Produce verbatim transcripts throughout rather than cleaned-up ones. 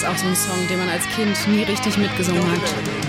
auch so ein Song, den man als Kind nie richtig mitgesungen hat.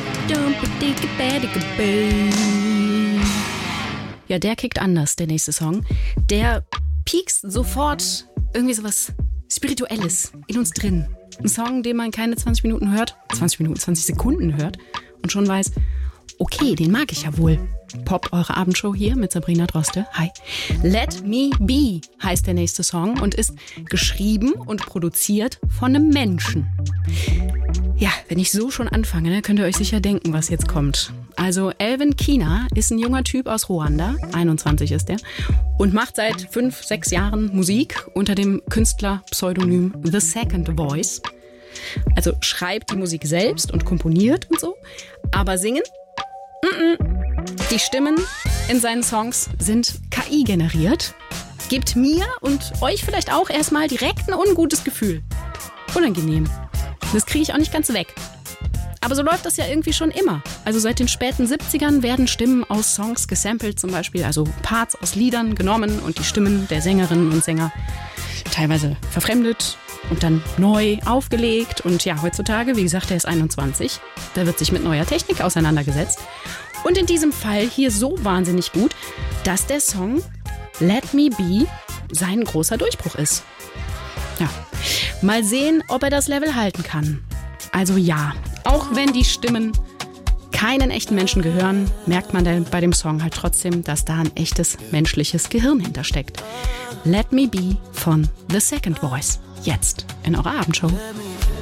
Ja, der kickt anders, der nächste Song. Der piekst sofort irgendwie sowas Spirituelles in uns drin. Ein Song, den man keine zwanzig Minuten hört, zwanzig Minuten, zwanzig Sekunden hört und schon weiß, okay, den mag ich ja wohl. Pop, eure Abendshow hier mit Sabrina Droste. Hi. Let Me Be heißt der nächste Song und ist geschrieben und produziert von einem Menschen. Ja, wenn ich so schon anfange, ne, könnt ihr euch sicher denken, was jetzt kommt. Also Elvin Kina ist ein junger Typ aus Ruanda, einundzwanzig ist er, und macht seit fünf, sechs Jahren Musik unter dem Künstlerpseudonym The Second Voice. Also schreibt die Musik selbst und komponiert und so, aber singen? Mm-mm. Die Stimmen in seinen Songs sind K I generiert. Gibt mir und euch vielleicht auch erstmal direkt ein ungutes Gefühl. Unangenehm. Das kriege ich auch nicht ganz weg. Aber so läuft das ja irgendwie schon immer. Also seit den späten siebzigern werden Stimmen aus Songs gesampelt zum Beispiel, also Parts aus Liedern genommen und die Stimmen der Sängerinnen und Sänger teilweise verfremdet und dann neu aufgelegt. Und ja, heutzutage, wie gesagt, er ist einundzwanzig, da wird sich mit neuer Technik auseinandergesetzt. Und in diesem Fall hier so wahnsinnig gut, dass der Song Let Me Be sein großer Durchbruch ist. Ja, mal sehen, ob er das Level halten kann. Also ja, auch wenn die Stimmen keinen echten Menschen gehören, merkt man bei dem Song halt trotzdem, dass da ein echtes menschliches Gehirn hintersteckt. Let Me Be von The Second Voice. Jetzt in eurer Abendshow.